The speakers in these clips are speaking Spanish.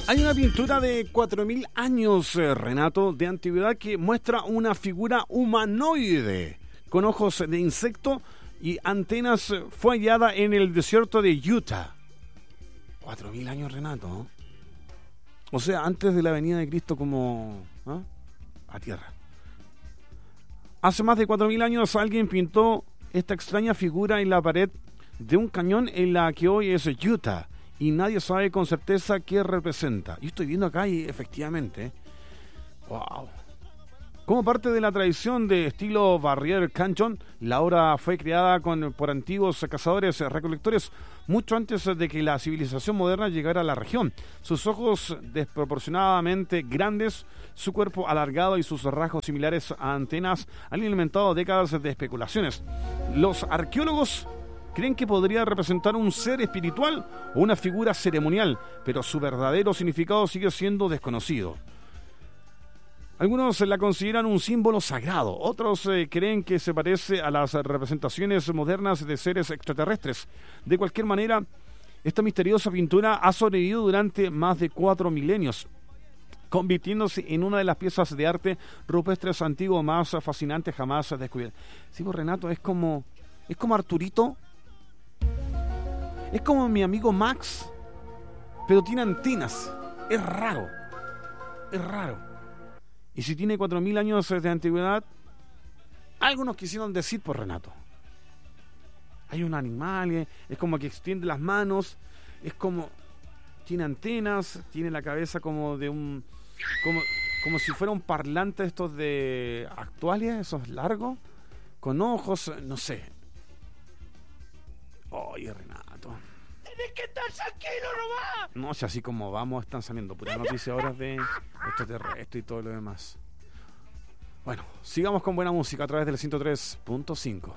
Hay una pintura de 4.000 años, Renato, de antigüedad que muestra una figura humanoide con ojos de insecto y antenas. Fue hallada en el desierto de Utah. 4.000 años, Renato. O sea, antes de la venida de Cristo como a tierra. Hace más de 4.000 años alguien pintó esta extraña figura en la pared de un cañón en la que hoy es Utah. Y nadie sabe con certeza qué representa. Yo estoy viendo acá y efectivamente, wow. Como parte de la tradición de estilo Barrier Canyon, la obra fue creada por antiguos cazadores recolectores mucho antes de que la civilización moderna llegara a la región. Sus ojos desproporcionadamente grandes, su cuerpo alargado y sus rasgos similares a antenas han alimentado décadas de especulaciones. Los arqueólogos creen que podría representar un ser espiritual o una figura ceremonial, pero su verdadero significado sigue siendo desconocido. Algunos la consideran un símbolo sagrado, otros creen que se parece a las representaciones modernas de seres extraterrestres. De cualquier manera, esta misteriosa pintura ha sobrevivido durante más de 4 milenios, convirtiéndose en una de las piezas de arte rupestres antiguos más fascinantes jamás descubiertas. Sí, pues, Renato, es como Arturito. Es como mi amigo Max, pero tiene antenas. Es raro. Y si tiene 4.000 años de antigüedad, algunos quisieron decir, por Renato, hay un animal, es como que extiende las manos, es como, tiene antenas, tiene la cabeza como de un, como si fuera un parlante estos de actuales, esos largos, con ojos, no sé. Oye, Renato. ¡Tienes que estar tranquilo nomás! No, si así como vamos, están saliendo puras noticias ahora de extraterrestre y todo lo demás. Bueno, sigamos con buena música a través del 103.5.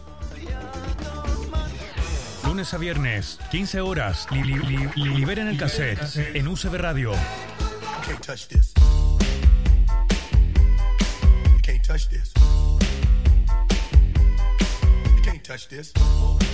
Lunes a viernes, 15 horas, liberen el cassette en UCB Radio. You can't touch this. You can't touch this. You can't touch this.